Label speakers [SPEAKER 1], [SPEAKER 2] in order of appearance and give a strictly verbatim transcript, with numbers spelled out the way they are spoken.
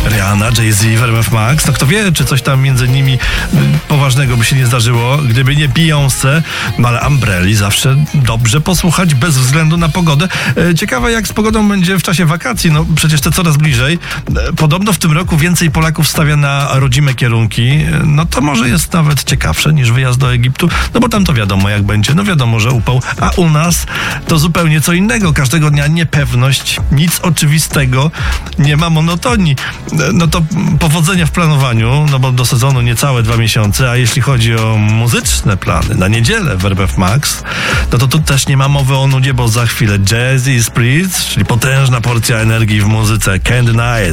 [SPEAKER 1] Rihanna, Jay-Z, w R M F Max. No kto wie, czy coś tam między nimi poważnego by się nie zdarzyło, gdyby nie Beyoncé, no ale Umbrelli zawsze dobrze posłuchać bez względu na pogodę. Ciekawe, jak z pogodą będzie w czasie wakacji, no przecież te coraz bliżej. Podobno w tym roku więcej Polaków stawia na rodzime kierunki, no to może jest nawet ciekawsze niż wyjazd do Egiptu, no bo tam to wiadomo jak będzie, no wiadomo, że upał, a u nas to zupełnie co innego, każdego dnia niepewność, nic oczywistego, nie ma monotonii. No to powodzenia w planowaniu, no bo do sezonu niecałe dwa miesiące, a jeśli chodzi o muzyczne plany na niedzielę w R M F Max, no to tu też nie ma mowy o nudzie, bo za chwilę Jazzy Spritz, czyli potężna porcja energii w muzyce, Candy Night.